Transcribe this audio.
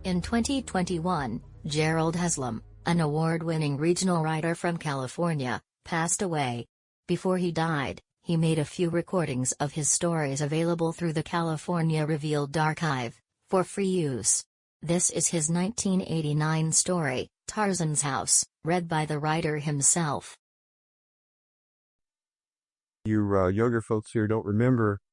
In 2021, Gerald Haslam, an award-winning regional writer from California, passed away. Before he died, he made a few recordings of his stories available through the California Revealed Archive, for free use. This is his 1989 story, Tarzan's House, read by the writer himself. You younger folks here don't remember